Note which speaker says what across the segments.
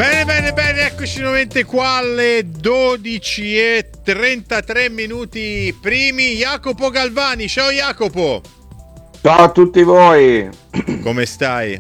Speaker 1: Bene, bene, bene, eccoci nuovamente qua alle 12:33 minuti primi. Jacopo Galvani, ciao Jacopo.
Speaker 2: Ciao a tutti voi.
Speaker 1: Come stai?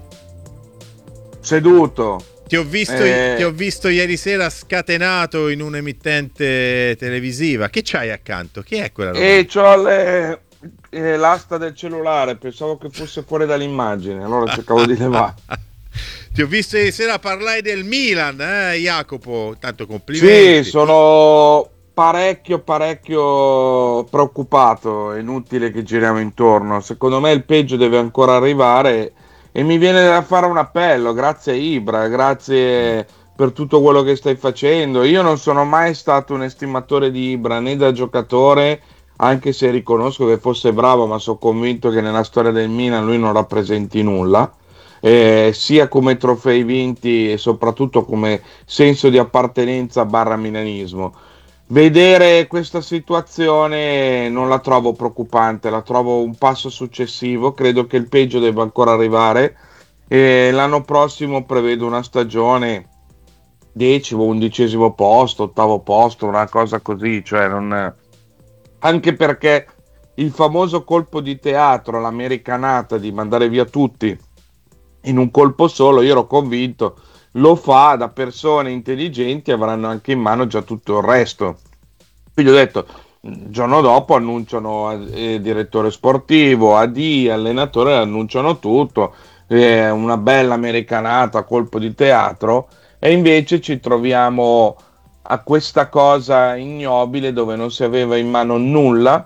Speaker 2: Seduto.
Speaker 1: Ti ho visto ieri sera scatenato in un'emittente televisiva. Che c'hai accanto? Che è quella roba?
Speaker 2: C'ho l'asta del cellulare, pensavo che fosse fuori dall'immagine, allora cercavo di levare.
Speaker 1: Ti ho visto ieri sera parlare del Milan, Jacopo? Tanto complimenti.
Speaker 2: Sì, sono parecchio preoccupato, è inutile che giriamo intorno. Secondo me il peggio deve ancora arrivare e mi viene da fare un appello, grazie a Ibra, grazie per tutto quello che stai facendo. Io non sono mai stato un estimatore di Ibra né da giocatore, anche se riconosco che fosse bravo, ma sono convinto che nella storia del Milan lui non rappresenti nulla. Sia come trofei vinti e soprattutto come senso di appartenenza barra milanismo. Vedere questa situazione non la trovo preoccupante, la trovo un passo successivo, credo che il peggio debba ancora arrivare e l'anno prossimo prevedo una stagione 10°, 11° posto, 8° posto, una cosa così, cioè non... anche perché il famoso colpo di teatro, l'americanata di mandare via tutti in un colpo solo, io ero convinto, lo fa da persone intelligenti, avranno anche in mano già tutto il resto. Quindi ho detto, il giorno dopo annunciano direttore sportivo, AD, allenatore, annunciano tutto, una bella americanata, colpo di teatro, e invece ci troviamo a questa cosa ignobile dove non si aveva in mano nulla,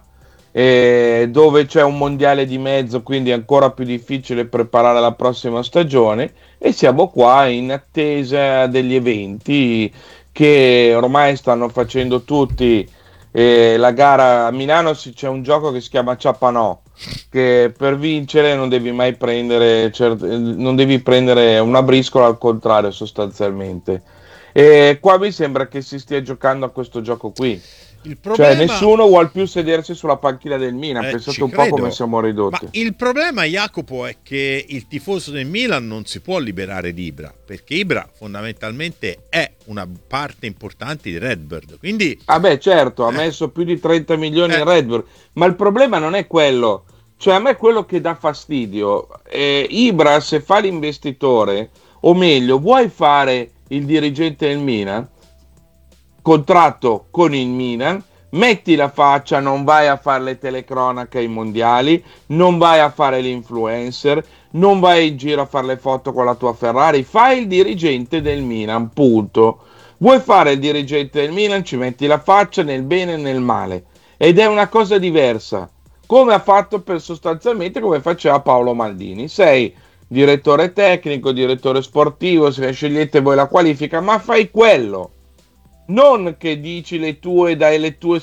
Speaker 2: dove c'è un mondiale di mezzo, quindi è ancora più difficile preparare la prossima stagione e siamo qua in attesa degli eventi che ormai stanno facendo tutti. La gara a Milano c'è un gioco che si chiama Ciapanò, che per vincere non devi mai prendere, non devi prendere una briscola, al contrario sostanzialmente. E qua mi sembra che si stia giocando a questo gioco qui.
Speaker 1: Il
Speaker 2: Cioè
Speaker 1: problema...
Speaker 2: nessuno vuol più sedersi sulla panchina del Milan, pensate
Speaker 1: ci
Speaker 2: un
Speaker 1: credo.
Speaker 2: po' come siamo ridotti.
Speaker 1: Ma il problema, Jacopo, è che il tifoso del Milan non si può liberare di Ibra, perché Ibra fondamentalmente è una parte importante di Redbird, quindi...
Speaker 2: Ah beh, certo, ha messo più di 30 milioni in Redbird, ma il problema non è quello, cioè a me quello che dà fastidio, Ibra se fa l'investitore, o meglio, vuoi fare il dirigente del Milan, contratto con il Milan, metti la faccia, non vai a fare le telecronache ai mondiali, non vai a fare l'influencer, non vai in giro a fare le foto con la tua Ferrari, fai il dirigente del Milan, punto. Vuoi fare il dirigente del Milan, ci metti la faccia nel bene e nel male, ed è una cosa diversa, come ha fatto sostanzialmente come faceva Paolo Maldini. Sei direttore tecnico, direttore sportivo, se scegliete voi la qualifica, ma fai quello. Non che dici le tue, dai le tue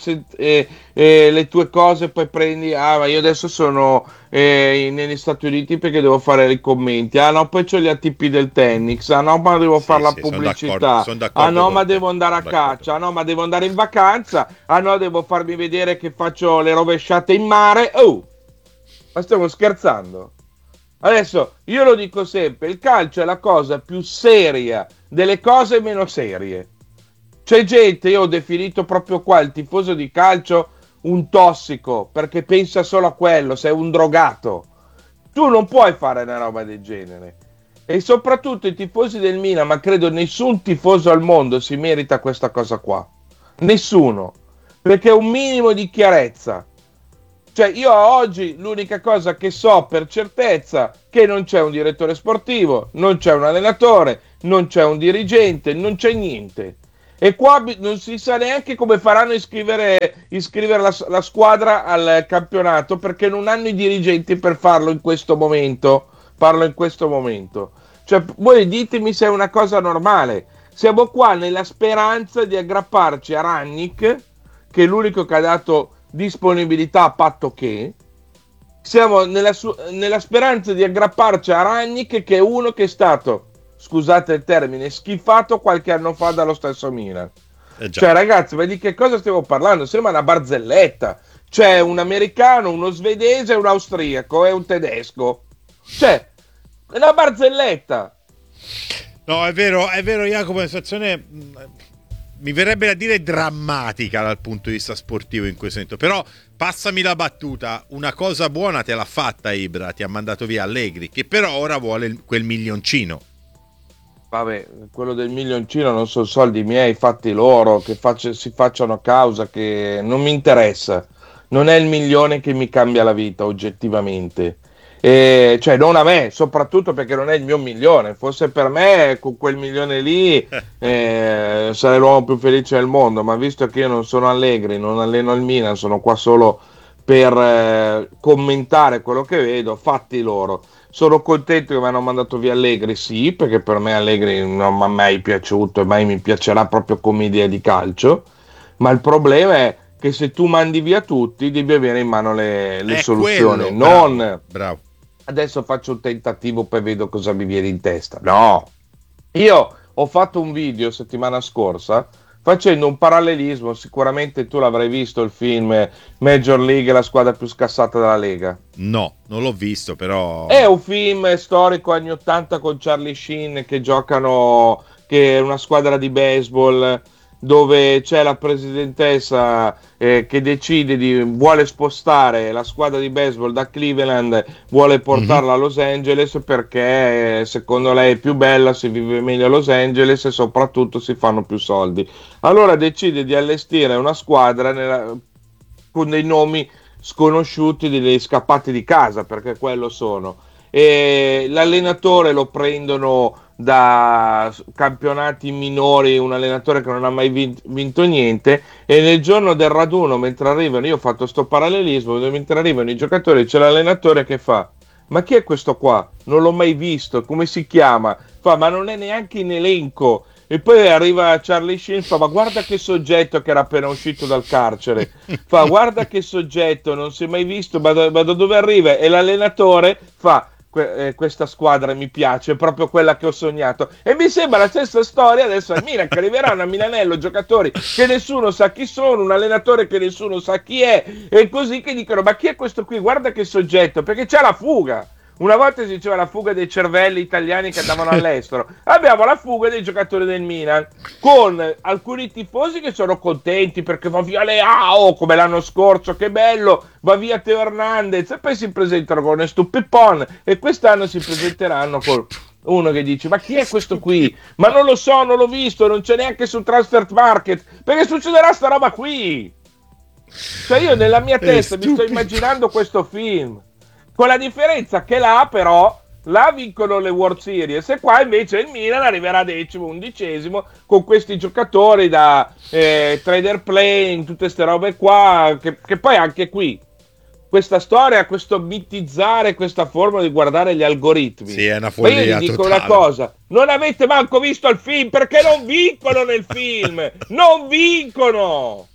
Speaker 2: cose, poi prendi, ma io adesso sono negli Stati Uniti perché devo fare i commenti, no, poi c'ho gli ATP del tennis, no, ma devo fare la pubblicità,
Speaker 1: sono d'accordo
Speaker 2: no, ma
Speaker 1: te.
Speaker 2: devo andare a caccia, no, ma devo andare in vacanza, no, devo farmi vedere che faccio le rovesciate in mare. Oh, ma stiamo scherzando? Adesso io lo dico sempre, il calcio è la cosa più seria delle cose meno serie. C'è gente, io ho definito proprio qua il tifoso di calcio un tossico, perché pensa solo a quello, sei un drogato. Tu non puoi fare una roba del genere. E soprattutto i tifosi del Milan, ma credo nessun tifoso al mondo si merita questa cosa qua. Nessuno. Perché è un minimo di chiarezza. Cioè io oggi l'unica cosa che so per certezza è che non c'è un direttore sportivo, non c'è un allenatore, non c'è un dirigente, non c'è niente. E qua non si sa neanche come faranno a iscrivere la squadra al campionato, perché non hanno i dirigenti per farlo in questo momento. Parlo in questo momento. Cioè, voi ditemi se è una cosa normale. Siamo qua nella speranza di aggrapparci a Rangnick, che è l'unico che ha dato disponibilità a patto che. Siamo nella speranza di aggrapparci a Rangnick, che è uno che è stato, scusate il termine, schifato qualche anno fa dallo stesso Milan. Cioè ragazzi, ma di che cosa stiamo parlando? Sembra una barzelletta. C'è un americano, uno svedese, un austriaco e un tedesco. Cioè, è una barzelletta.
Speaker 1: No, è vero Jacopo, è una situazione mi verrebbe da dire drammatica dal punto di vista sportivo in questo momento, però passami la battuta, una cosa buona te l'ha fatta Ibra, ti ha mandato via Allegri, che però ora vuole quel milioncino.
Speaker 2: Vabbè, quello del milioncino non sono soldi miei, fatti loro, che si facciano causa, che non mi interessa. Non è il milione che mi cambia la vita, oggettivamente. Cioè, non a me, soprattutto perché non è il mio milione. Fosse per me, con quel milione lì, sarei l'uomo più felice del mondo. Ma visto che io non sono Allegri, non alleno il Milan, sono qua solo per commentare quello che vedo, fatti loro. Sono contento che mi hanno mandato via Allegri, sì, perché per me Allegri non mi è mai piaciuto e mai mi piacerà proprio come idea di calcio, ma il problema è che se tu mandi via tutti devi avere in mano le soluzioni,
Speaker 1: quello,
Speaker 2: non
Speaker 1: bravo.
Speaker 2: Adesso faccio un tentativo poi vedo cosa mi viene in testa. No, io ho fatto un video settimana scorsa facendo un parallelismo, sicuramente tu l'avrai visto il film Major League, la squadra più scassata della Lega.
Speaker 1: No, non l'ho visto, però
Speaker 2: È un film storico anni 80 con Charlie Sheen che giocano, che è una squadra di baseball dove c'è la presidentessa che decide vuole spostare la squadra di baseball da Cleveland, vuole portarla a Los Angeles perché secondo lei è più bella, si vive meglio a Los Angeles e soprattutto si fanno più soldi. Allora decide di allestire una squadra con dei nomi sconosciuti, degli scappati di casa, perché quello sono. E l'allenatore lo prendono da campionati minori, un allenatore che non ha mai vinto niente, e nel giorno del raduno, mentre arrivano, io ho fatto sto parallelismo, mentre arrivano i giocatori c'è l'allenatore che fa: ma chi è questo qua? Non l'ho mai visto, come si chiama? Fa: ma non è neanche in elenco. E poi arriva Charlie Sheen, fa: ma guarda che soggetto che era appena uscito dal carcere, fa: guarda che soggetto, non si è mai visto, ma da dove arriva? E l'allenatore fa: questa squadra mi piace, è proprio quella che ho sognato. E mi sembra la stessa storia adesso al Milan, che arriveranno a Milanello giocatori che nessuno sa chi sono, un allenatore che nessuno sa chi è, e così, che dicono: ma chi è questo qui? Guarda che soggetto, perché c'è la fuga. Una volta si diceva la fuga dei cervelli italiani che andavano all'estero. Abbiamo la fuga dei giocatori del Milan, con alcuni tifosi che sono contenti perché va via Leao, come l'anno scorso, che bello, va via Teo Hernandez, e poi si presentano con Stupipon, e quest'anno si presenteranno con uno che dice: ma chi è questo qui? Ma non lo so, non l'ho visto, non c'è neanche sul Transfer Market, perché succederà sta roba qui. Cioè io nella mia testa mi sto immaginando questo film, con la differenza che là però vincono le World Series, e qua invece il Milan arriverà decimo, undicesimo, con questi giocatori da trader playing, tutte ste robe qua, che poi anche qui questa storia, questo mitizzare questa forma di guardare gli algoritmi.
Speaker 1: Sì, è una follia.
Speaker 2: Ma io vi dico
Speaker 1: totale.
Speaker 2: una cosa: non avete manco visto il film, perché non vincono nel film, non vincono.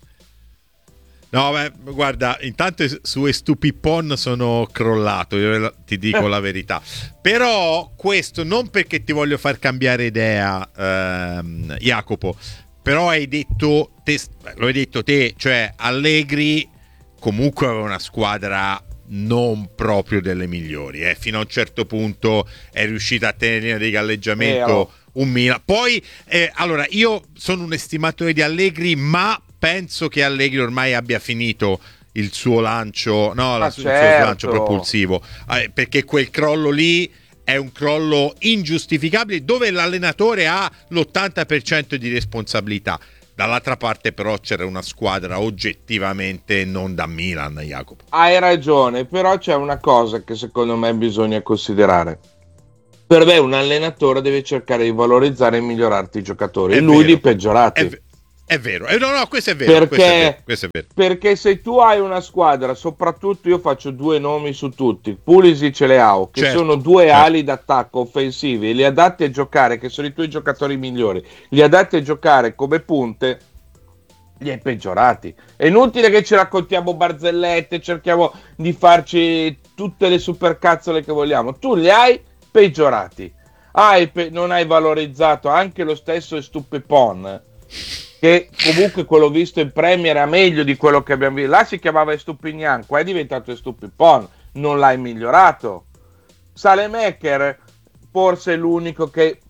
Speaker 1: No, beh, guarda, intanto su Stupipon sono crollato, io ti dico la verità. Però questo non perché ti voglio far cambiare idea, Jacopo, però lo hai detto te, cioè Allegri comunque aveva una squadra non proprio delle migliori, fino a un certo punto è riuscita a tenere in linea di galleggiamento un Milan. Poi, allora, io sono un estimatore di Allegri, ma penso che Allegri ormai abbia finito il suo lancio, il suo lancio propulsivo, perché quel crollo lì è un crollo ingiustificabile, dove l'allenatore ha l'80% di responsabilità. Dall'altra parte però c'era una squadra oggettivamente non da Milan, Jacopo.
Speaker 2: Hai ragione, però c'è una cosa che secondo me bisogna considerare. Per me un allenatore deve cercare di valorizzare e migliorarti i giocatori, e lui li peggiorati.
Speaker 1: È vero, no, questo è vero. Questo è vero.
Speaker 2: Perché se tu hai una squadra, soprattutto io faccio due nomi su tutti, Pulisic e Leao, che sono due ali d'attacco offensivi, li adatti a giocare, che sono i tuoi giocatori migliori, li adatti a giocare come punte, li hai peggiorati. È inutile che ci raccontiamo barzellette, cerchiamo di farci tutte le supercazzole che vogliamo, tu li hai peggiorati. Non hai valorizzato anche lo stesso Stupepon, che comunque quello visto in Premier era meglio di quello che abbiamo visto. Là si chiamava Stupignan, qua è diventato Stupipon, non l'hai migliorato. Salemaker forse è l'unico che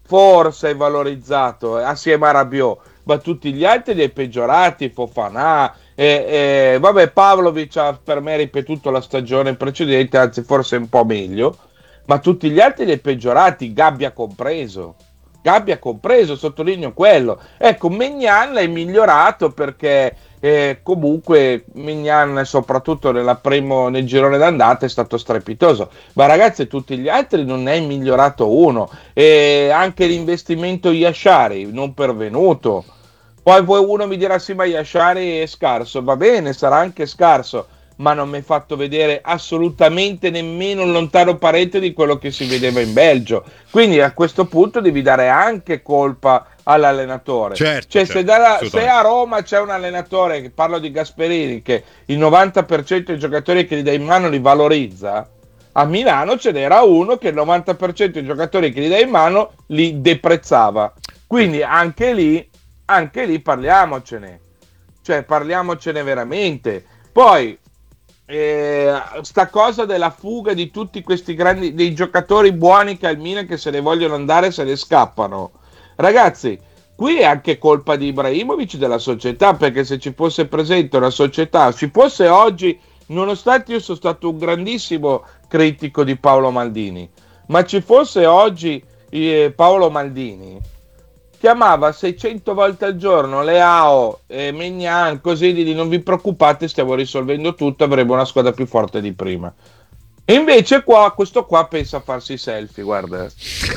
Speaker 2: forse è valorizzato assieme a Rabiot, ma tutti gli altri li hai peggiorati, Fofana, vabbè, Pavlovic ha per me ripetuto la stagione precedente, anzi forse un po' meglio, ma tutti gli altri li hai peggiorati, Gabbia compreso, sottolineo quello. Ecco, Maignan l'hai migliorato perché comunque Maignan, soprattutto nel girone d'andata, è stato strepitoso. Ma ragazzi, tutti gli altri non ne hai migliorato uno. E anche l'investimento Yashari non pervenuto. Poi uno mi dirà sì, ma Yashari è scarso. Va bene, sarà anche scarso, ma non mi hai fatto vedere assolutamente nemmeno un lontano parente di quello che si vedeva in Belgio. Quindi a questo punto devi dare anche colpa all'allenatore.
Speaker 1: Certo,
Speaker 2: Cioè,
Speaker 1: certo,
Speaker 2: se a Roma c'è un allenatore, che parlo di Gasperini, che il 90% dei giocatori che gli dai in mano li valorizza, a Milano ce n'era uno che il 90% dei giocatori che gli dai in mano li deprezzava. Quindi anche lì parliamocene. Cioè, parliamocene veramente. Poi sta cosa della fuga di tutti questi grandi dei giocatori buoni che al Milan, che se ne vogliono andare, se ne scappano, ragazzi. Qui è anche colpa di Ibrahimovic, della società, perché se ci fosse presente una società, ci fosse oggi, nonostante io sono stato un grandissimo critico di Paolo Maldini, ma ci fosse oggi Paolo Maldini, chiamava 600 volte al giorno Leao e Maignan, così di non vi preoccupate, stiamo risolvendo tutto, avremo una squadra più forte di prima. E invece questo qua pensa a farsi i selfie, guarda.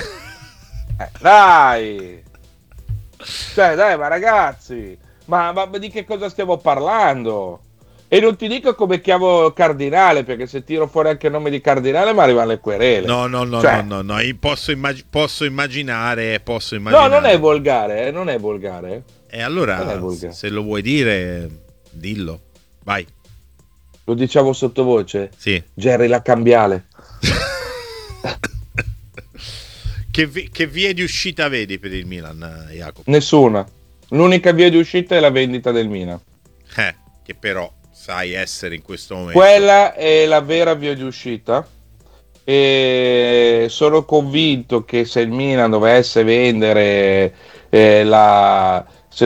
Speaker 2: Dai! Cioè, dai, ma ragazzi, ma di che cosa stiamo parlando? E non ti dico come chiamo Cardinale, perché se tiro fuori anche il nome di Cardinale mi arrivano le querele.
Speaker 1: No, io posso immaginare.
Speaker 2: No, non è volgare, non è volgare.
Speaker 1: E allora, se lo vuoi dire, dillo, vai.
Speaker 2: Lo diciamo sottovoce?
Speaker 1: Sì.
Speaker 2: Jerry la cambiale.
Speaker 1: Che vie di uscita vedi per il Milan, Jacopo?
Speaker 2: Nessuna. L'unica via di uscita è la vendita del Milan.
Speaker 1: Che però sai essere in questo momento.
Speaker 2: Quella è la vera via di uscita. E sono convinto che se il Milan dovesse vendere se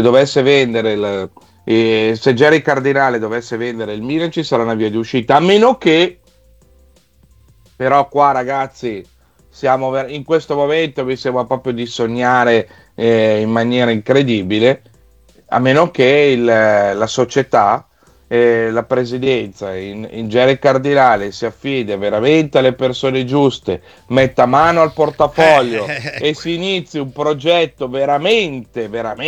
Speaker 2: Jerry Cardinale dovesse vendere il Milan, ci sarà una via di uscita, a meno che, però qua ragazzi in questo momento mi sembra proprio di sognare in maniera incredibile, a meno che la società, la presidenza in Jerry Cardinale si affida veramente alle persone giuste, metta mano al portafoglio e si inizi un progetto veramente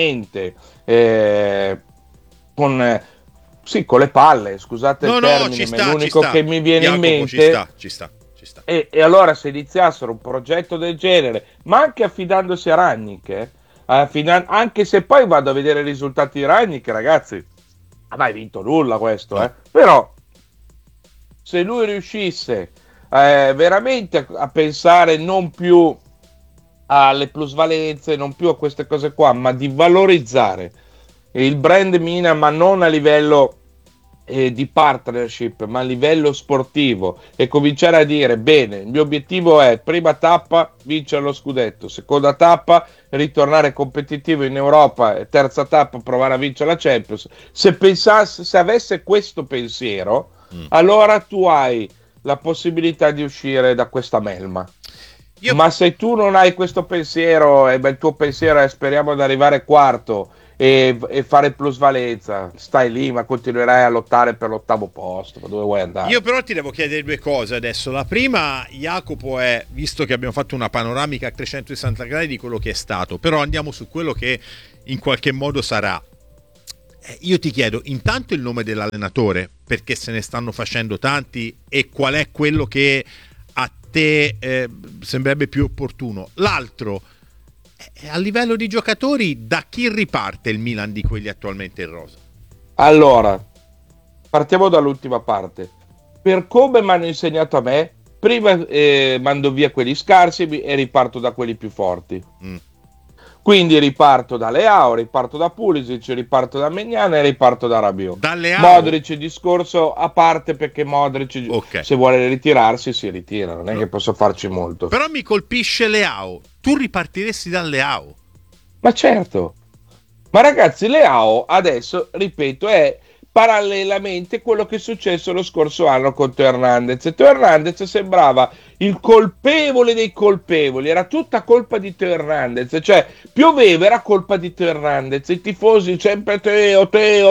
Speaker 2: con le palle, scusate il termine, ma è l'unico che mi viene in mente.
Speaker 1: Ci sta.
Speaker 2: E allora se iniziassero un progetto del genere, ma anche affidandosi a Rangnick, anche se poi vado a vedere i risultati di Rangnick, ragazzi, non ha mai vinto nulla questo, però se lui riuscisse veramente a pensare non più alle plusvalenze, non più a queste cose qua, ma di valorizzare il brand Milan, ma non a livello di partnership, ma a livello sportivo, e cominciare a dire: bene, il mio obiettivo è prima tappa vincere lo scudetto, seconda tappa ritornare competitivo in Europa e terza tappa provare a vincere la Champions. Se avesse questo pensiero, allora tu hai la possibilità di uscire da questa melma. Ma se tu non hai questo pensiero, il tuo pensiero è speriamo di arrivare quarto e fare plusvalenza, stai lì, ma continuerai a lottare per l'8º posto. Ma dove vuoi andare?
Speaker 1: Io però ti devo chiedere due cose adesso. La prima, Jacopo, è, visto che abbiamo fatto una panoramica a 360 gradi di quello che è stato, però andiamo su quello che in qualche modo sarà. Io ti chiedo intanto il nome dell'allenatore, perché se ne stanno facendo tanti, e qual è quello che a te sembrerebbe più opportuno. L'altro, a livello di giocatori, da chi riparte il Milan di quelli attualmente in rosa?
Speaker 2: Allora, partiamo dall'ultima parte. Per come mi hanno insegnato a me, prima mando via quelli scarsi e riparto da quelli più forti. Quindi riparto da Leao, riparto da Pulisic, riparto da Maignan e riparto da Rabiot. Modric, discorso a parte, perché Modric se vuole ritirarsi si ritira, non è che posso farci molto.
Speaker 1: Però mi colpisce Leao, tu ripartiresti da Leao?
Speaker 2: Ma certo, ma ragazzi, Leao adesso, ripeto, è parallelamente quello che è successo lo scorso anno con Teo Hernandez. Teo Hernandez sembrava il colpevole dei colpevoli, era tutta colpa di Teo Hernandez, cioè pioveva, era colpa di Teo Hernandez, i tifosi sempre Teo.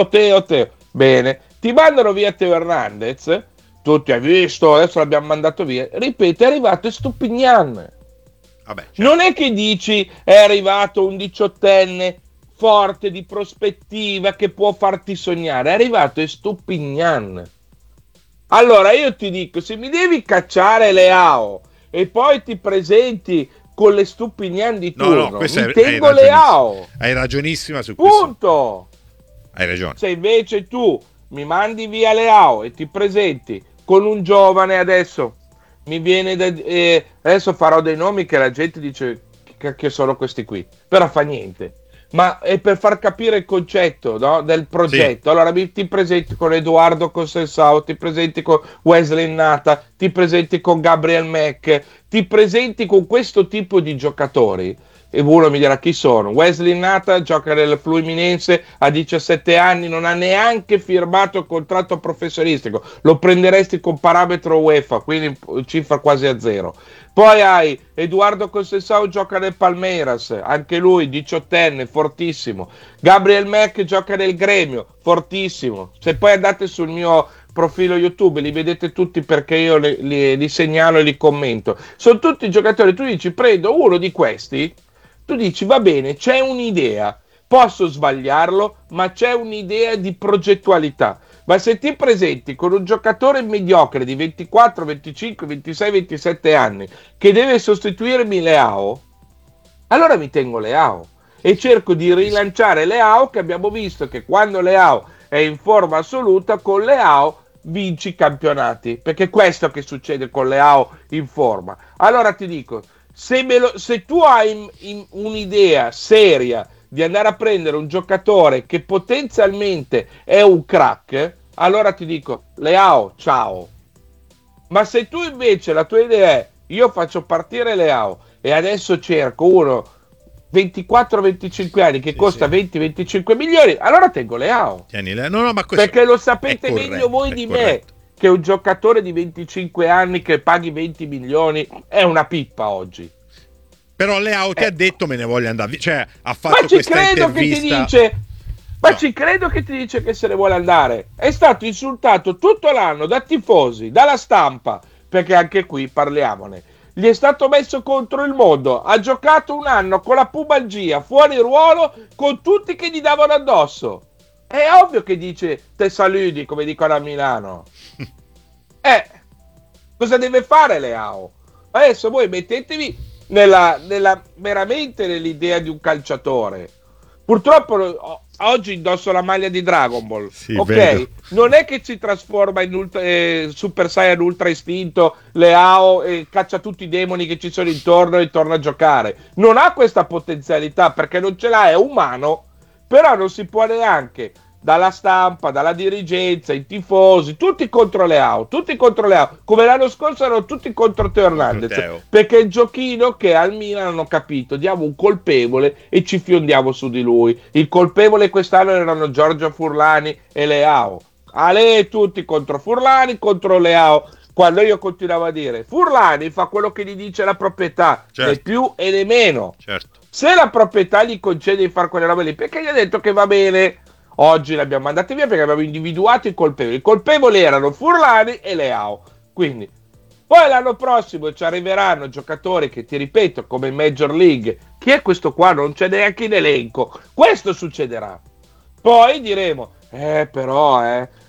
Speaker 2: Bene, ti mandano via Teo Hernandez, tutti hai visto, adesso l'abbiamo mandato via, ripeto, è arrivato Estupignan.
Speaker 1: Vabbè, certo.
Speaker 2: Non è che dici è arrivato un 18enne forte di prospettiva che può farti sognare, è arrivato Estupignan. Allora io ti dico, se mi devi cacciare Leao e poi ti presenti con le Estupignan di turno, mi tengo Leao.
Speaker 1: Hai ragionissima su questo.
Speaker 2: Punto.
Speaker 1: Hai ragione.
Speaker 2: Se invece tu mi mandi via Leao e ti presenti con un giovane, adesso mi viene da, adesso farò dei nomi che la gente dice che sono questi qui, però fa niente. Ma è per far capire il concetto, no, del progetto. Sì. Allora ti presenti con Edoardo Consensao, ti presenti con Wesley Nata, ti presenti con Gabriel Mack, ti presenti con questo tipo di giocatori. E uno mi dirà chi sono. Wesley Nata gioca nel Fluminense a 17 anni, non ha neanche firmato il contratto professionistico, lo prenderesti con parametro UEFA, quindi cifra quasi a zero. Poi hai Edoardo Consensao, gioca nel Palmeiras, anche lui 18enne, fortissimo. Gabriel Mack gioca nel Gremio, fortissimo. Se poi andate sul mio profilo YouTube li vedete tutti, perché io li segnalo e li commento. Sono tutti giocatori, tu dici prendo uno di questi, tu dici va bene, c'è un'idea, posso sbagliarlo, ma c'è un'idea di progettualità. Ma se ti presenti con un giocatore mediocre di 24, 25, 26, 27 anni che deve sostituirmi Leao, allora mi tengo Leao e cerco di rilanciare Leao, che abbiamo visto che quando Leao è in forma assoluta, con Leao vinci campionati, perché è questo che succede con Leao in forma. Allora ti dico, se tu hai un'idea seria di andare a prendere un giocatore che potenzialmente è un crack, allora ti dico Leao, ciao. Ma se tu invece la tua idea è io faccio partire Leao e adesso cerco uno 24-25 anni che costa 20-25 milioni, allora tengo Leao.
Speaker 1: No, ma
Speaker 2: perché lo sapete meglio voi di me che un giocatore di 25 anni che paghi 20 milioni è una pippa oggi.
Speaker 1: Però Leao ti ha detto me ne voglio andare via, cioè ha fatto questa intervista.
Speaker 2: Ci credo che ti dice che se ne vuole andare. È stato insultato tutto l'anno da tifosi, dalla stampa, perché anche qui parliamone. Gli è stato messo contro il mondo, ha giocato un anno con la pubalgia, fuori ruolo, con tutti che gli davano addosso. È ovvio che dice te saluti, come dicono a Milano. Cosa deve fare Leao? Adesso voi mettetevi veramente nell'idea di un calciatore. Purtroppo oggi indosso la maglia di Dragon Ball, sì, ok? Vedo. Non è che si trasforma in Super Saiyan Ultra Istinto Leao e caccia tutti i demoni che ci sono intorno e torna a giocare. Non ha questa potenzialità perché non ce l'ha, è umano, però non si può neanche dalla stampa, dalla dirigenza, i tifosi, tutti contro Leao, come l'anno scorso erano tutti contro Teo Hernandez, perché il giochino che al Milan hanno capito, diamo un colpevole e ci fiondiamo su di lui. Il colpevole quest'anno erano Giorgio Furlani e Leao. Tutti contro Furlani, contro Leao. Quando io continuavo a dire Furlani fa quello che gli dice la proprietà, né più e né meno. Certo. Se la proprietà gli concede di fare quelle robe lì, perché gli ha detto che va bene. Oggi l'abbiamo mandati via perché abbiamo individuato i colpevoli. I colpevoli erano Furlani e Leao. Quindi poi l'anno prossimo ci arriveranno giocatori che, ti ripeto, come Major League. Chi è questo qua? Non c'è neanche in elenco. Questo succederà. Poi diremo però